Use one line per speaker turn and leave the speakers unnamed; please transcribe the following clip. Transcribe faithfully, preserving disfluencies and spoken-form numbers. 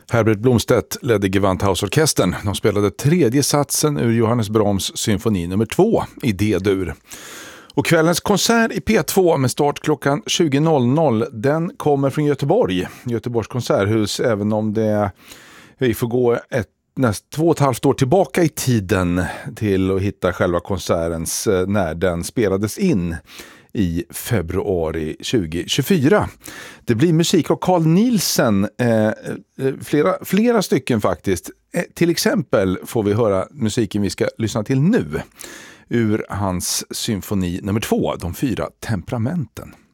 Herbert Blomstedt ledde Gewandhausorkestern. De spelade tredje satsen ur Johannes Brahms symfoni nummer två i D-dur. Och kvällens konsert i P två med start klockan tjugo noll noll, den kommer från Göteborg. Göteborgs konserthus, även om det vi får gå ett näst två och ett halvt år tillbaka i tiden till att hitta själva konsertens när den spelades in i februari tjugohundratjugofyra. Det blir musik av Carl Nielsen, eh, flera, flera stycken faktiskt. Eh, till exempel får vi höra musiken vi ska lyssna till nu ur hans symfoni nummer två, De fyra temperamenten.